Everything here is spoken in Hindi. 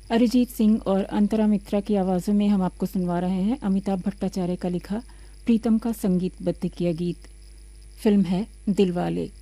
अरिजीत सिंह और अंतरा मित्रा की आवाज़ों में हम आपको सुनवा रहे हैं अमिताभ भट्टाचार्य का लिखा, प्रीतम का संगीतबद्ध किया गीत। फिल्म है दिलवाले।